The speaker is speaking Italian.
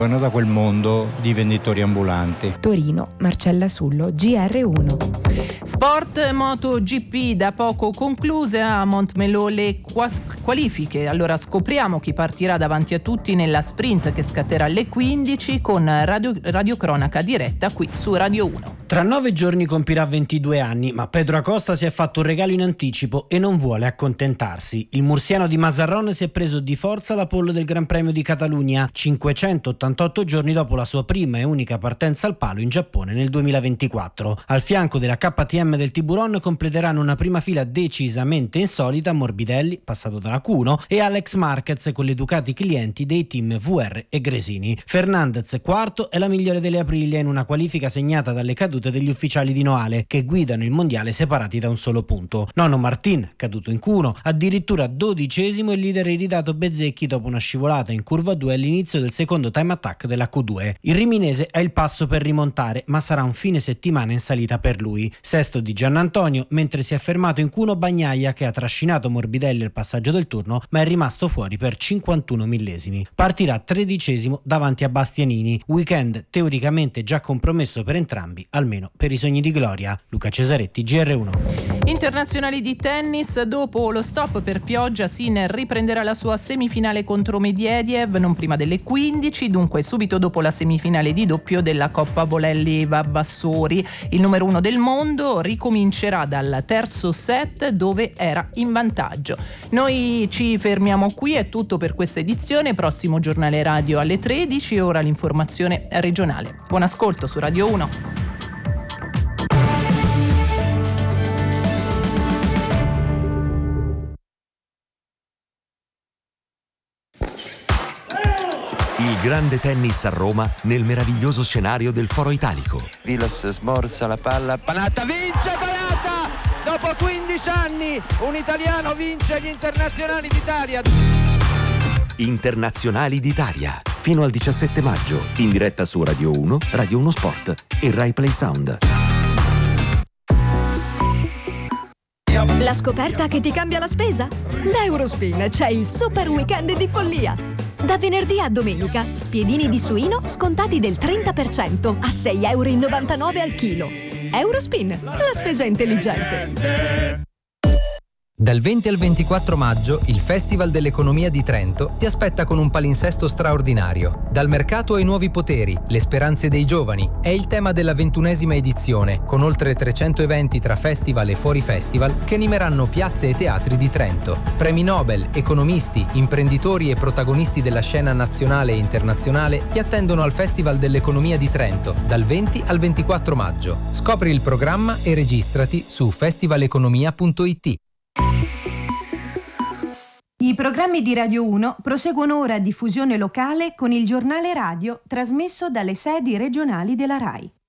Da quel mondo di venditori ambulanti. Torino, Marcella Sullo, GR1. Sport MotoGP da poco concluse a Montmelò le qualifiche. Allora scopriamo chi partirà davanti a tutti nella sprint che scatterà alle 15 con radiocronaca diretta qui su Radio 1. Tra 9 giorni compirà 22 anni, ma Pedro Acosta si è fatto un regalo in anticipo e non vuole accontentarsi. Il mursiano di Mazarrone si è preso di forza la pole del Gran Premio di Catalunya, 588 giorni dopo la sua prima e unica partenza al palo in Giappone nel 2024. Al fianco della KTM del Tiburon completeranno una prima fila decisamente insolita Morbidelli, passato dalla Q1, e Alex Marquez con le Ducati clienti dei team VR e Gresini. Fernandez, quarto, è la migliore delle Aprilia in una qualifica segnata dalle cadute degli ufficiali di Noale, che guidano il mondiale separati da un solo punto. Nono Martin, caduto in Q1, addirittura 12esimo, il leader iridato Bezzecchi dopo una scivolata in curva 2 all'inizio del secondo time attack della Q2. Il riminese ha il passo per rimontare, ma sarà un fine settimana in salita per lui. Sesto di Giannantonio, mentre si è fermato in Q1 Bagnaia, che ha trascinato Morbidelli al passaggio del turno, ma è rimasto fuori per 51 millesimi. Partirà 13esimo davanti a Bastianini. Weekend teoricamente già compromesso per entrambi, almeno per i sogni di gloria. Luca Cesaretti, GR1. Internazionali di tennis, dopo lo stop per pioggia Sinner riprenderà la sua semifinale contro Medvedev non prima delle 15, dunque subito dopo la semifinale di doppio della Coppa Bolelli Bassori. Il numero 1 del mondo ricomincerà dal terzo set dove era in vantaggio. Noi ci fermiamo qui, è tutto per questa edizione. Prossimo giornale radio alle 13, ora l'informazione regionale. Buon ascolto su Radio 1. Il grande tennis a Roma nel meraviglioso scenario del Foro Italico. Vilas smorza la palla, Panatta vince, Panatta! Dopo 15 anni un italiano vince gli internazionali d'Italia. Internazionali d'Italia, fino al 17 maggio, in diretta su Radio 1, Radio 1 Sport e Rai Play Sound. La scoperta che ti cambia la spesa? Da Eurospin c'è il super weekend di follia. Da venerdì a domenica, spiedini di suino scontati del 30% a 6,99 € al chilo. Eurospin, la spesa intelligente. Dal 20 al 24 maggio il Festival dell'Economia di Trento ti aspetta con un palinsesto straordinario. Dal mercato ai nuovi poteri, le speranze dei giovani è il tema della 21ª edizione, con oltre 300 eventi tra festival e fuori festival che animeranno piazze e teatri di Trento. Premi Nobel, economisti, imprenditori e protagonisti della scena nazionale e internazionale ti attendono al Festival dell'Economia di Trento dal 20 al 24 maggio. Scopri il programma e registrati su festivaleconomia.it. I programmi di Radio 1 proseguono ora a diffusione locale con il giornale radio trasmesso dalle sedi regionali della RAI.